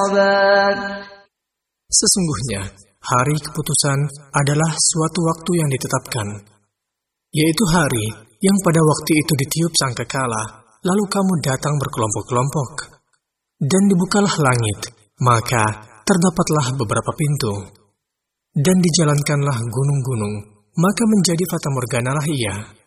عقباك. Sesungguhnya, hari keputusan adalah suatu waktu yang ditetapkan, yaitu hari yang pada waktu itu ditiup sangkakala, lalu kamu datang berkelompok-kelompok. Dan dibukalah langit, maka terdapatlah beberapa pintu. Dan dijalankanlah gunung-gunung, maka menjadi fatamorganalah ia.